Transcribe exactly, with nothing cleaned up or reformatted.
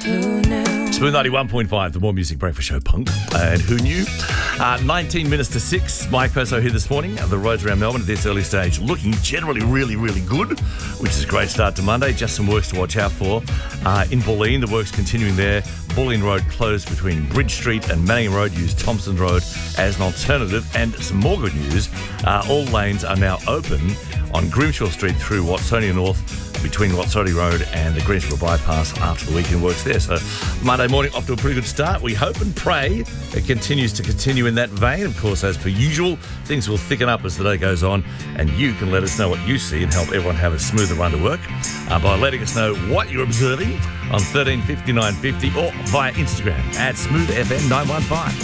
Who knew? Smooth ninety-one point five, the More Music Breakfast Show, punk. And who knew? Uh, nineteen minutes to six. Mike Perso here this morning. The roads around Melbourne at this early stage looking generally really, really good, which is a great start to Monday. Just some works to watch out for. Uh, in Bulleen, the work's continuing there. Bulleen Road closed between Bridge Street and Manning Road. Use Thompson Road as an alternative. And some more good news. Uh, all lanes are now open on Grimshaw Street through Watsonia North, between Watsonia Road and the Greensboro Bypass after the weekend works there. So Monday morning off to a pretty good start. We hope and pray it continues to continue in that vein. Of course, as per usual, things will thicken up as the day goes on, and you can let us know what you see and help everyone have a smoother run to work uh, by letting us know what you're observing on thirteen fifty, nine fifty or via Instagram at smooth f m nine one five.